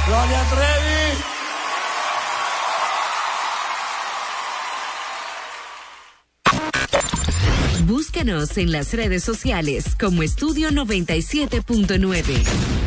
Gloria Trevi. Búscanos en las redes sociales como Estudio 97.9.